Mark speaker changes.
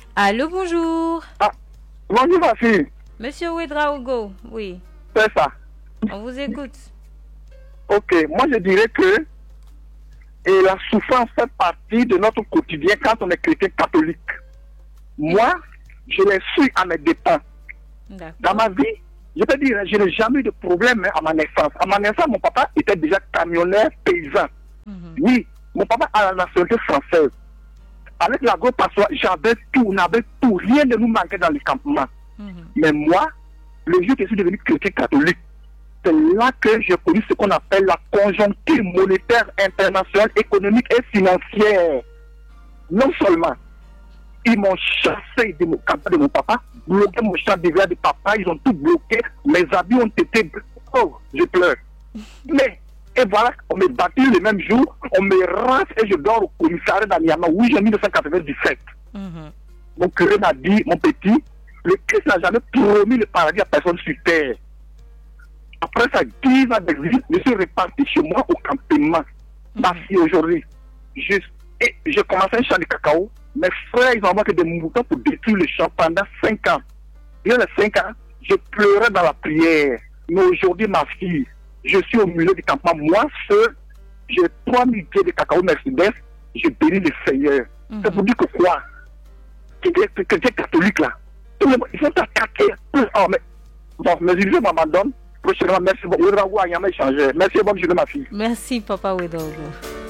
Speaker 1: Allô, bonjour.
Speaker 2: Ah, bonjour ma fille.
Speaker 1: Monsieur Ouedraogo, oui,
Speaker 2: C'est ça.
Speaker 1: on vous écoute.
Speaker 2: Ok, moi je dirais que et la souffrance fait partie de notre quotidien quand on est chrétien catholique. Moi, je l'ai su à mes dépens. Dans
Speaker 1: D'accord.
Speaker 2: ma vie, je peux dire, je n'ai jamais eu de problème à ma naissance. À ma naissance, mon papa était déjà camionneur paysan.
Speaker 1: Mhm.
Speaker 2: Oui, mon papa a la nationalité française. Avec la grosse passoire, j'avais tout, on avait tout, rien ne nous manquait dans le campement.
Speaker 1: Mhm.
Speaker 2: Mais moi, le jour que je suis devenu chrétien catholique, c'est là que j'ai connu ce qu'on appelle la conjoncture monétaire internationale, économique et financière. Non seulement, ils m'ont chassé de mon campement de mon papa, bloqué mon champ d'hiver de papa, ils ont tout bloqué, mes habits ont été... Oh, je pleure. Mais, et voilà, on me battu le même jour, on me rase et je dors au commissariat d'Aniama, oui, en 1997.
Speaker 1: Mhm.
Speaker 2: Mon curé m'a dit, mon petit, le Christ n'a jamais promis le paradis à personne sur terre. Après ça, 10 ans d'exil, je suis reparti chez moi au campement. Ma fille aujourd'hui, je commençais un champ de cacao. Mes frères, ils ont envoyé des moutons pour détruire le champ pendant 5 ans. Bien les 5 ans, je pleurais dans la prière. Mais aujourd'hui, ma fille, je suis au milieu du campement. Moi, seul, j'ai 3000 pieds de cacao Mercedes. Je bénis le Seigneur. C'est pour dire que quoi? Que tu es catholique là. Tout le monde, ils sont attaqués. Oh, mais, bon, mais je m'abandonne. Prochainement, merci beaucoup. Merci, bonne journée, ma fille.
Speaker 1: Merci, Papa Ouedraogo.